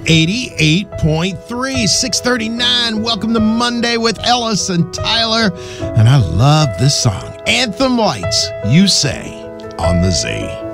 88.3, 639. Welcome to Monday with Ellis and Tyler. And I love this song, Anthem Lights, You Say, on the Z.